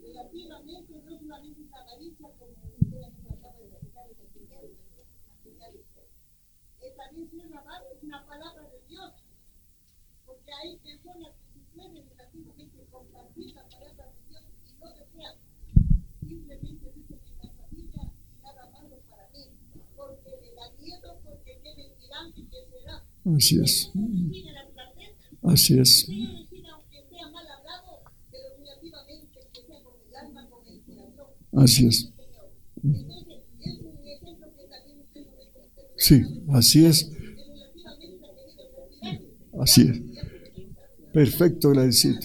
Relativamente no solamente una avaricia como usted nos acaba de explicar en el primero, también ser amado es una palabra de Dios, porque hay personas que si pueden relativamente compartir la palabra de Dios y no desean, simplemente dicen en la familia y nada malo para mí, porque le da miedo, porque qué dirán y qué será. Así es. Así es. Así es. Sí, así es. Así es. Perfecto, agradecido.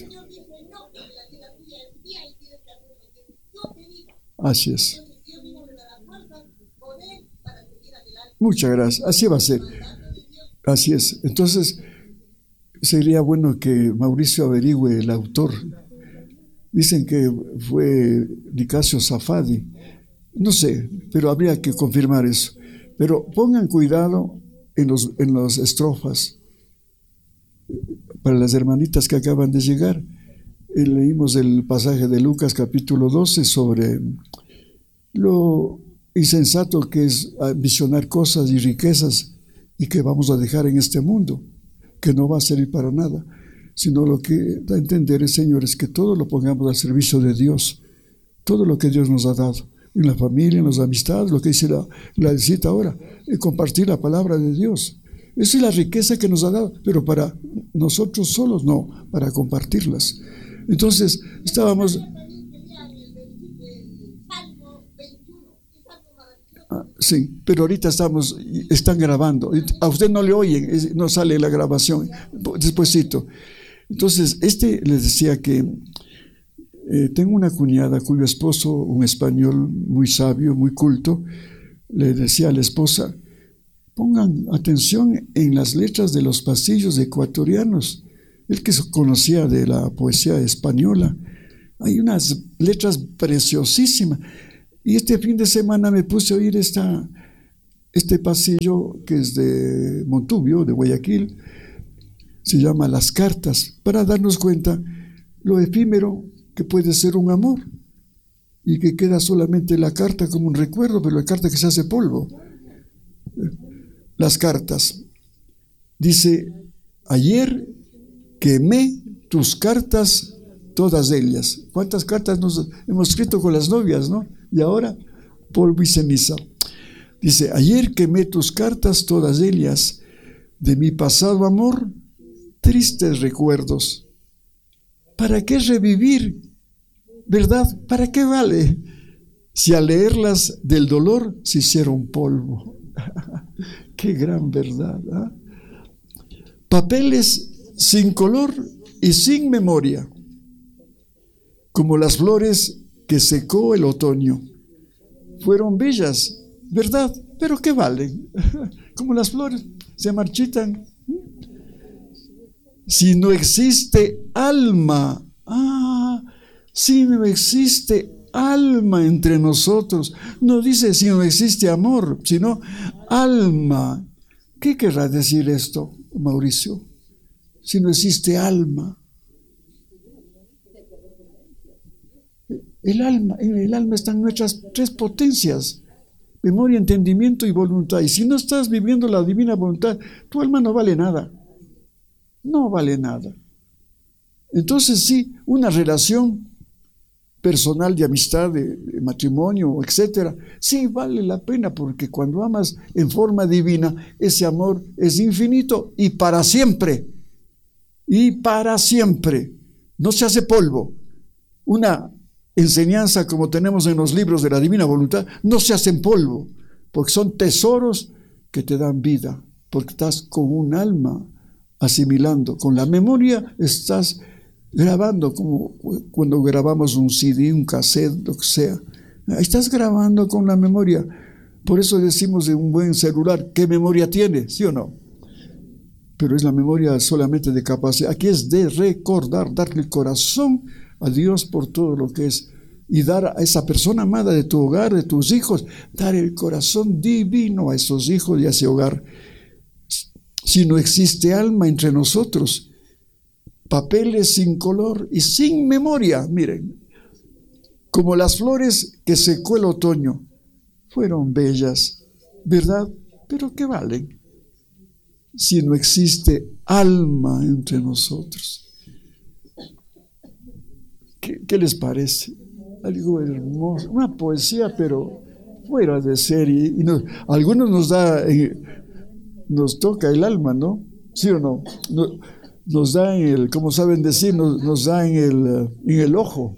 Así es. Muchas gracias. Así va a ser. Así es. Entonces, sería bueno que Mauricio averigüe el autor. Dicen que fue Nicasio Safadi. No sé, pero habría que confirmar eso. Pero pongan cuidado en las estrofas. Para las hermanitas que acaban de llegar, leímos el pasaje de Lucas capítulo 12 sobre lo insensato que es ambicionar cosas y riquezas y que vamos a dejar en este mundo, que no va a servir para nada, sino lo que da a entender el Señor es que todo lo pongamos al servicio de Dios, todo lo que Dios nos ha dado, en la familia, en las amistades, lo que dice la cita ahora, compartir la palabra de Dios. Esa es la riqueza que nos ha dado, pero para nosotros solos no, para compartirlas. Entonces, estábamos... sí, pero ahorita están grabando. A usted no le oyen, no sale la grabación. Despuésito. Entonces, les decía que tengo una cuñada cuyo esposo, un español muy sabio, muy culto, le decía a la esposa: pongan atención en las letras de los pasillos ecuatorianos. Él que conocía de la poesía española, hay unas letras preciosísimas. Y este fin de semana me puse a oír este pasillo que es de Montubio, de Guayaquil, se llama Las Cartas, para darnos cuenta lo efímero que puede ser un amor y que queda solamente la carta como un recuerdo, pero la carta que se hace polvo. Las cartas. Dice: ayer quemé tus cartas, todas ellas. ¿Cuántas cartas nos hemos escrito con las novias, no? Y ahora, polvo y ceniza. Dice: ayer quemé tus cartas, todas ellas, de mi pasado amor, tristes recuerdos. ¿Para qué revivir? ¿Verdad? ¿Para qué vale? Si al leerlas del dolor se hicieron polvo. Qué gran verdad, ¿eh? Papeles sin color y sin memoria, como las flores que secó el otoño. Fueron bellas, ¿verdad? Pero ¿qué valen? Como las flores, se marchitan. Si no existe alma, si no existe alma entre nosotros, no dice si no existe amor, sino alma. ¿Qué querrá decir esto, Mauricio? Si no existe alma. El alma están nuestras tres potencias: memoria, entendimiento y voluntad. Y si no estás viviendo la divina voluntad, tu alma no vale nada. No vale nada. Entonces sí, una relación personal de amistad, de matrimonio, etcétera, sí vale la pena, porque cuando amas en forma divina, ese amor es infinito y para siempre. Y para siempre. No se hace polvo. Una enseñanza como tenemos en los libros de la divina voluntad no se hace en polvo, porque son tesoros que te dan vida, porque estás con un alma asimilando. Con la memoria estás grabando, como cuando grabamos un CD, un cassette, lo que sea. Estás grabando con la memoria. Por eso decimos de un buen celular: ¿qué memoria tiene? ¿Sí o no? Pero es la memoria solamente de capacidad. Aquí es de recordar, darle el corazón a Dios por todo lo que es, y dar a esa persona amada de tu hogar, de tus hijos, dar el corazón divino a esos hijos y a ese hogar. Si no existe alma entre nosotros, papeles sin color y sin memoria. Miren, como las flores que secó el otoño. Fueron bellas, ¿verdad? Pero ¿qué valen si no existe alma entre nosotros? ¿Qué les parece? Algo hermoso, una poesía, pero fuera de serie. Y algunos nos toca el alma, ¿no? ¿Sí o no? Nos da en el, como saben decir, nos da en el ojo.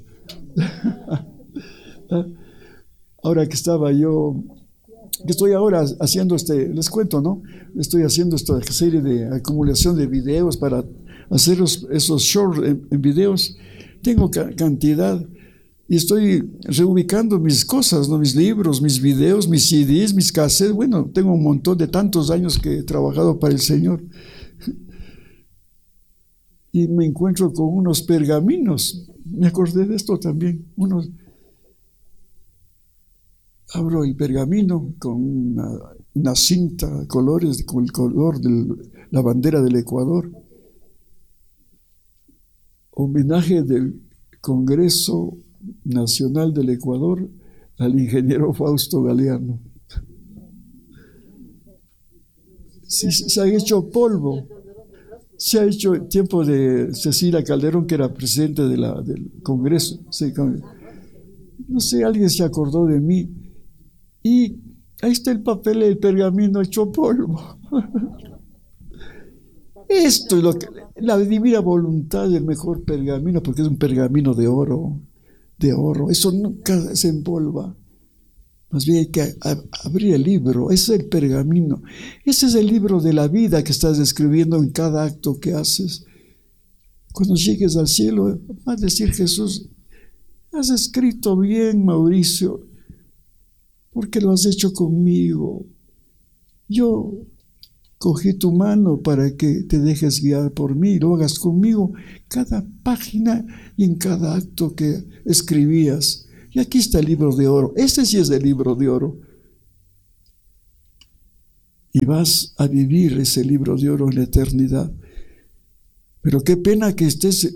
Ahora que estoy ahora haciendo les cuento, ¿no? Estoy haciendo esta serie de acumulación de videos para hacer esos shorts en videos. Tengo cantidad y estoy reubicando mis cosas, ¿no? Mis libros, mis videos, mis CDs, mis cassettes. Bueno, tengo un montón de tantos años que he trabajado para el Señor. Y me encuentro con unos pergaminos. Me acordé de esto también. Abro el pergamino con una cinta, colores, con el color de la bandera del Ecuador. Homenaje del Congreso Nacional del Ecuador al ingeniero Fausto Galeano. Sí, se ha hecho polvo. Se ha hecho el tiempo de Cecilia Calderón, que era presidente del Congreso. Sí, no sé, alguien se acordó de mí. Y ahí está el papel, el pergamino hecho polvo. Esto es la divina voluntad del mejor pergamino, porque es un pergamino de oro. Eso nunca se empolva. Más bien hay que abrir el libro. Ese es el pergamino. Ese es el libro de la vida que estás escribiendo en cada acto que haces. Cuando llegues al cielo, va a decir Jesús: has escrito bien, Mauricio, porque lo has hecho conmigo. Yo cogí tu mano para que te dejes guiar por mí, lo hagas conmigo cada página y en cada acto que escribías. Y aquí está el libro de oro. Este sí es el libro de oro. Y vas a vivir ese libro de oro en la eternidad. Pero qué pena que estés